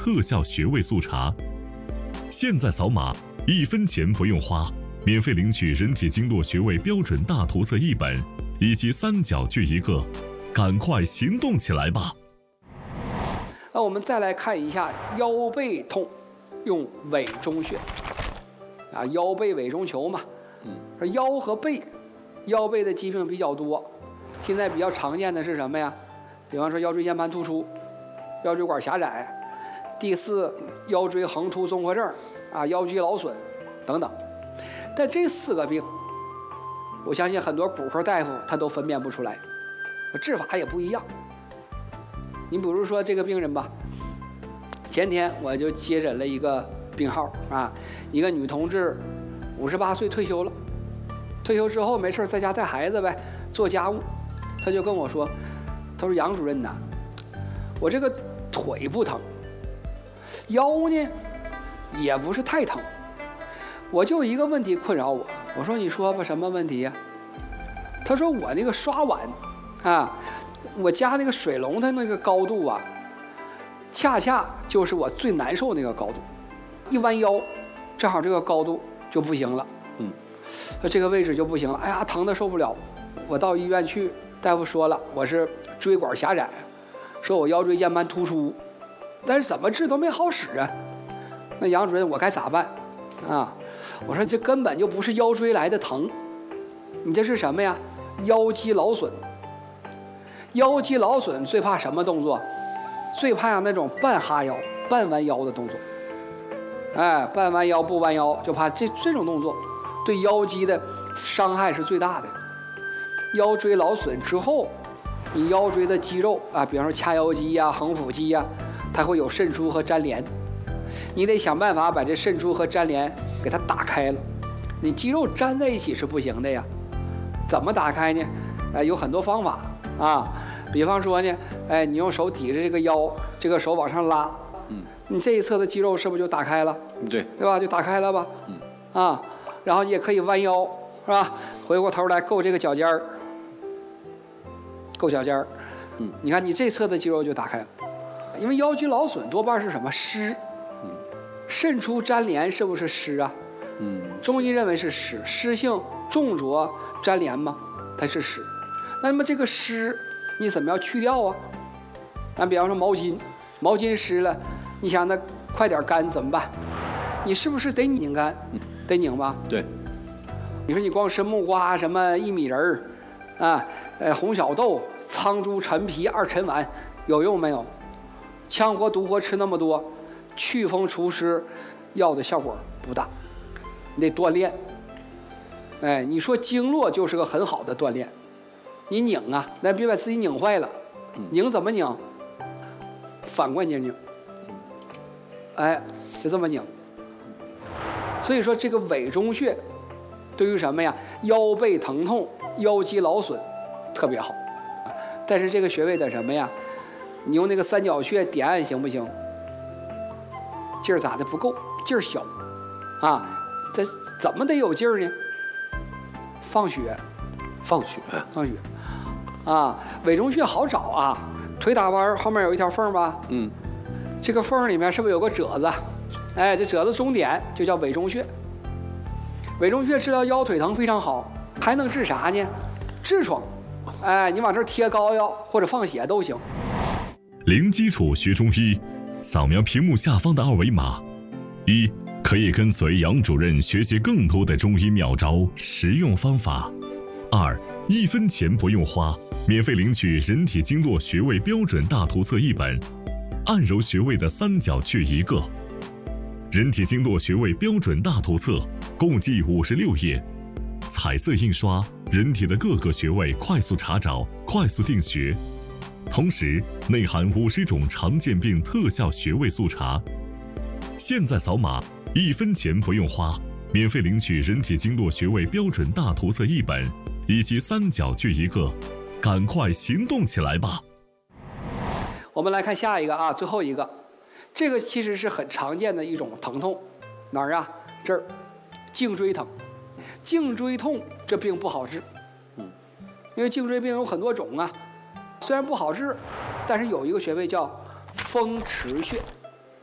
特效穴位速查。现在扫码，1分钱不用花，免费领取人体经络穴位标准大图册1本，以及3角锯1个，赶快行动起来吧！ 那我们再来看一下腰背痛，用委中穴。腰背委中求嘛，腰和背，腰背的疾病比较多，现在比较常见的是什么呀？比方说腰椎间盘突出、腰椎管狭窄、第4腰椎横突综合症腰肌劳损等等。但这4个病，我相信很多骨科大夫他都分辨不出来，治法也不一样。你比如说这个病人吧，前天我就接诊了一个病号一个女同志，58岁退休了，退休之后没事在家带孩子呗，做家务。他就跟我说，他说杨主任呐，我这个腿不疼，腰呢也不是太疼，我就一个问题困扰我。我说你说吧，什么问题呀？他说我那个刷碗我家那个水龙头那个高度恰恰就是我最难受那个高度，一弯腰正好这个高度就不行了，这个位置就不行了，哎呀疼得受不了。我到医院去，大夫说了我是椎管狭窄，说我腰椎间盘突出，但是怎么治都没好使啊。那杨主任我该咋办我说这根本就不是腰椎来的疼，你这是什么呀？腰肌劳损。腰肌劳损最怕什么动作？最怕那种半哈腰、半弯腰的动作。半弯腰不弯腰，就怕这种动作对腰肌的伤害是最大的。腰椎劳损之后，你腰椎的肌肉比方说髂腰肌横腹肌它会有渗出和粘连，你得想办法把这渗出和粘连给它打开了。你肌肉粘在一起是不行的呀，怎么打开呢？有很多方法比方说呢，你用手抵着这个腰，这个手往上拉，你这一侧的肌肉是不是就打开了？对吧？就打开了吧，然后你也可以弯腰，是吧？回过头来够这个脚尖儿，够脚尖儿，你看你这侧的肌肉就打开了。因为腰肌劳损多半是什么湿，渗出粘连是不是湿啊？中医认为是湿，湿性重浊粘连嘛，它是湿。那么这个湿你怎么样去掉比方说毛巾湿了，你想那快点干怎么办？你是不是得拧干？得拧吧？对。你说你光吃木瓜什么薏米仁红小豆、苍术、陈皮、2陈丸有用没有？羌活、独活吃那么多，祛风除湿药的效果不大，你得锻炼。你说经络就是个很好的锻炼。你拧那别把自己拧坏了。拧怎么拧？反关节拧。就这么拧。所以说这个委中穴对于什么呀？腰背疼痛、腰肌劳损特别好。但是这个穴位的什么呀？你用那个3角穴点按行不行？劲儿咋的不够？劲儿小这怎么得有劲儿呢？放血委中穴好找腿打弯后面有一条缝吧，这个缝里面是不是有个褶子？这褶子中点就叫委中穴。委中穴治疗腰腿疼非常好，还能治啥呢？痔疮。你往这贴膏药或者放血都行。 零基础学中医，扫描屏幕下方的2维码。1. 可以跟随杨主任学习更多的中医妙招、实用方法。2. 1分钱不用花，免费领取人体经络穴位标准大图册1本，按揉穴位的3角穴1个。人体经络穴位标准大图册共计56页，彩色印刷，人体的各个穴位快速查找、快速定穴，同时内含50种常见病特效穴位速查。现在扫码，1分钱不用花，免费领取人体经络穴位标准大图册1本，以及3角锯1个，赶快行动起来吧！ 我们来看下一个最后一个，这个其实是很常见的一种疼痛，哪儿这儿，颈椎疼。颈椎痛这病不好治，因为颈椎病有很多种虽然不好治，但是有一个穴位叫风池穴。